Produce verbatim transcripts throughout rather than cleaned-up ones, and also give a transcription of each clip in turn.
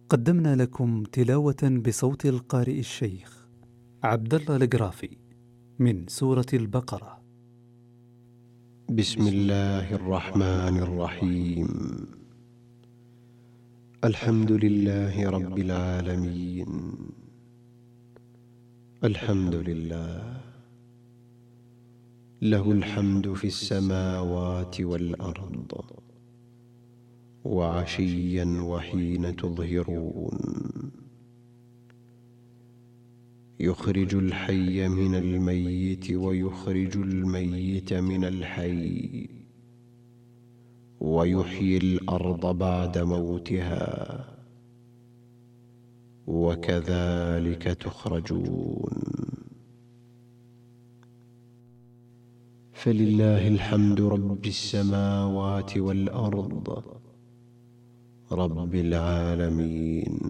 قدمنا لكم تلاوة بصوت القارئ الشيخ عبد الله القرافي من سورة البقرة. بسم الله الرحمن الرحيم. الحمد لله رب العالمين. الحمد لله له الحمد في السماوات والأرض وعشيا وحين تظهرون، يخرج الحي من الميت ويخرج الميت من الحي، ويحيي الأرض بعد موتها، وكذلك تخرجون. فلله الحمد رب السماوات والأرض رب العالمين،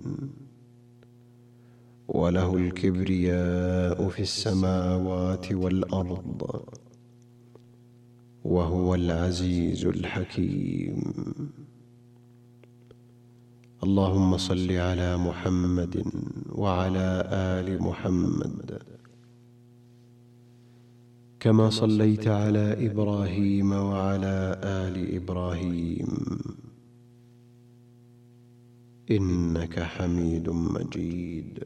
وله الكبرياء في السماوات والأرض، وهو العزيز الحكيم. اللهم صل على محمد وعلى آل محمد كما صليت على إبراهيم وعلى آل إبراهيم إنك حميد مجيد.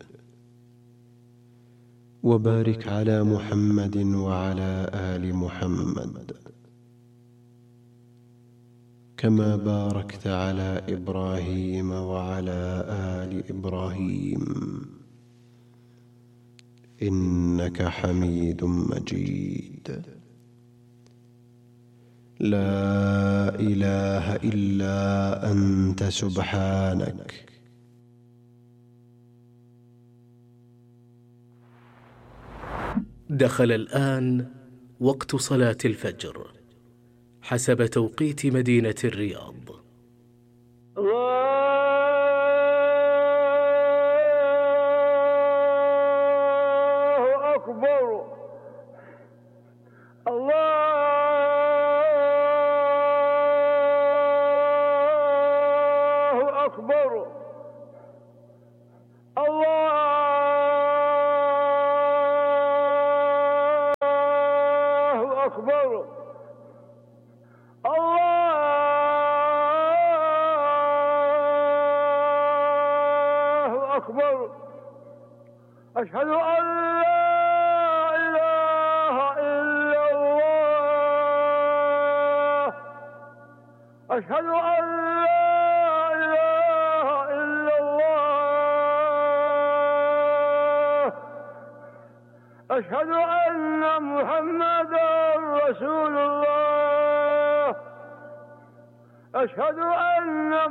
وبارك على محمد وعلى آل محمد كما باركت على إبراهيم وعلى آل إبراهيم إنك حميد مجيد. لا إله إلا أنت سبحانك. دخل الآن وقت صلاة الفجر حسب توقيت مدينة الرياض. الله أكبر. الله أكبر. الله أكبر. الله أكبر. أشهد أن لا إله إلا الله. أشهد أن لا إله إلا الله. أشهد أن محمدا رسول الله. أشهد أن